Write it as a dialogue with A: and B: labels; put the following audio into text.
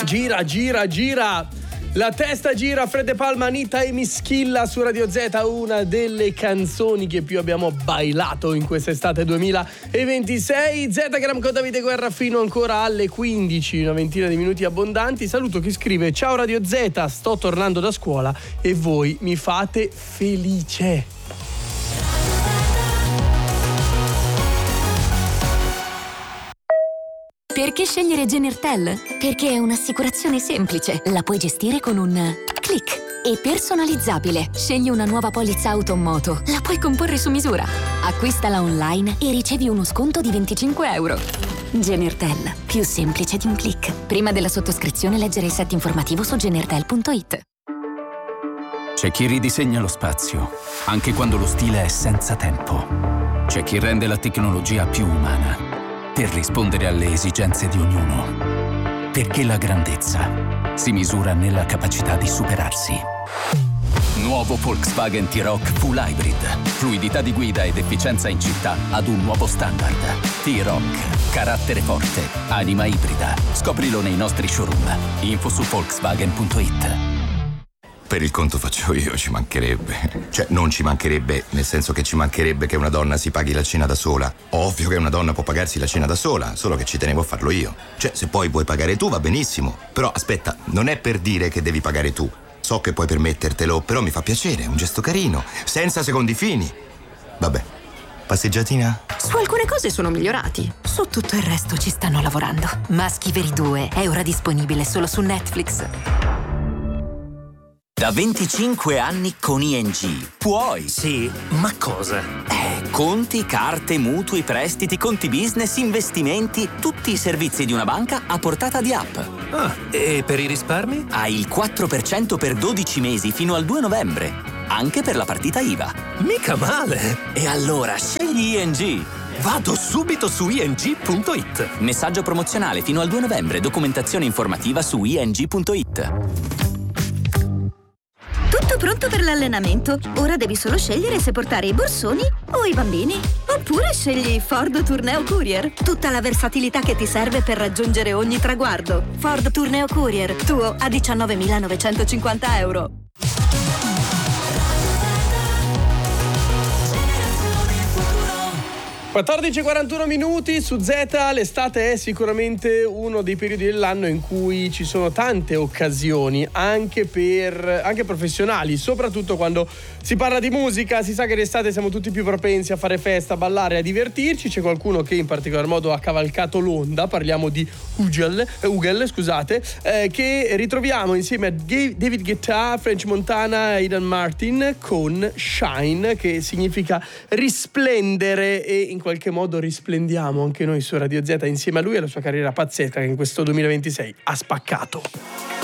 A: Gira. La testa gira, Fred De Palma, Anita e Mischilla su Radio Z, una delle canzoni che più abbiamo bailato in quest'estate 2026. Z-Gram con Davide Guerra fino ancora alle 15, una ventina di minuti abbondanti. Saluto chi scrive: ciao Radio Z, sto tornando da scuola e voi mi fate felice.
B: Perché scegliere Genertel? Perché è un'assicurazione semplice, la puoi gestire con un click. E personalizzabile. Scegli una nuova polizza auto o moto, la puoi comporre su misura. Acquistala online e ricevi uno sconto di €25. Genertel, più semplice di un click. Prima della sottoscrizione leggere il set informativo su genertel.it.
C: C'è chi ridisegna lo spazio, anche quando lo stile è senza tempo. C'è chi rende la tecnologia più umana, per rispondere alle esigenze di ognuno. Perché la grandezza si misura nella capacità di superarsi. Nuovo Volkswagen T-Roc Full Hybrid. Fluidità di guida ed efficienza in città ad un nuovo standard. T-Roc. Carattere forte. Anima ibrida. Scoprilo nei nostri showroom. Info su Volkswagen.it.
D: Per il conto faccio io, ci mancherebbe. Cioè, non ci mancherebbe, nel senso che ci mancherebbe che una donna si paghi la cena da sola. Ovvio che una donna può pagarsi la cena da sola, solo che ci tenevo a farlo io. Cioè, se poi vuoi pagare tu va benissimo. Però aspetta, non è per dire che devi pagare tu. So che puoi permettertelo, però mi fa piacere, è un gesto carino, senza secondi fini. Vabbè, passeggiatina?
E: Su alcune cose sono migliorati, su tutto il resto ci stanno lavorando. Maschi Veri 2 è ora disponibile solo su Netflix.
F: Da 25 anni con ING puoi.
G: Sì, ma cosa?
F: Conti, carte, mutui, prestiti, conti business, investimenti, tutti i servizi di una banca a portata di app.
G: Ah, e per i risparmi?
F: Hai il 4% per 12 mesi fino al 2 novembre, anche per la partita IVA.
G: Mica male!
F: E allora scegli ING.
G: Vado subito su ing.it.
F: Messaggio promozionale fino al 2 novembre, documentazione informativa su ing.it.
H: Tutto pronto per l'allenamento. Ora devi solo scegliere se portare i borsoni o i bambini. Oppure scegli Ford Tourneo Courier. Tutta la versatilità che ti serve per raggiungere ogni traguardo. Ford Tourneo Courier, tuo a €19.950.
A: 14:41 minuti su Z. L'estate è sicuramente uno dei periodi dell'anno in cui ci sono tante occasioni anche professionali, soprattutto quando si parla di musica. Si sa che d'estate siamo tutti più propensi a fare festa, a ballare, a divertirci. C'è qualcuno che in particolar modo ha cavalcato l'onda, parliamo di Ugel, che ritroviamo insieme a David Guetta, French Montana e Aidan Martin con Shine, che significa risplendere, e in qualche modo risplendiamo anche noi su Radio Z insieme a lui e alla sua carriera pazzesca che in questo 2026 ha spaccato.